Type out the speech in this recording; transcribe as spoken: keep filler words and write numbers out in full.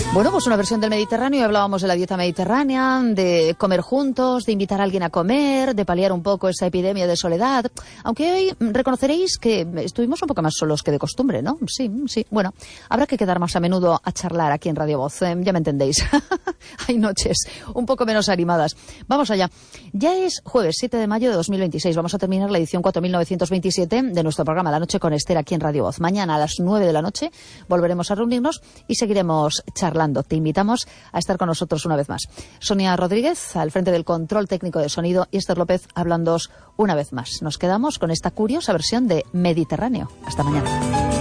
Bueno, pues una versión del Mediterráneo. Hablábamos de la dieta mediterránea, de comer juntos, de invitar a alguien a comer, de paliar un poco esa epidemia de soledad. Aunque hoy reconoceréis que estuvimos un poco más solos que de costumbre, ¿no? Sí, sí. Bueno, habrá que quedar más a menudo a charlar aquí en Radio Voz. Eh, ya me entendéis. Hay noches un poco menos animadas. Vamos allá. Ya es jueves siete de mayo de dos mil veintiséis. Vamos a terminar la edición cuatro mil novecientos veintisiete de nuestro programa La Noche con Esther aquí en Radio Voz. Mañana a las nueve de la noche volveremos a reunirnos y seguiremos charlando. Te invitamos a estar con nosotros una vez más. Sonia Rodríguez, al frente del control técnico de sonido, y Esther López hablándoos una vez más. Nos quedamos con esta curiosa versión de Mediterráneo. Hasta mañana.